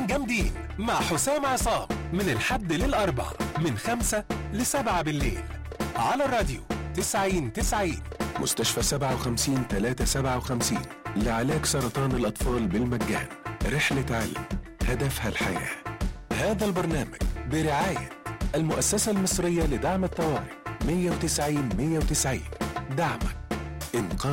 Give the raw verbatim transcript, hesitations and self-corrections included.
ساعتين جامدين مع حسام عصام من الحد للأربع من خمسة لسبعة بالليل على الراديو تسعين تسعين. مستشفى سبعة وخمسين ثلاثة سبعة وخمسين لعلاج سرطان الأطفال بالمجان. رحلة علم هدفها الحياة. هذا البرنامج برعاية المؤسسة المصرية لدعم الطوارئ مية وتسعين مية وتسعين. دعمك إنقاذ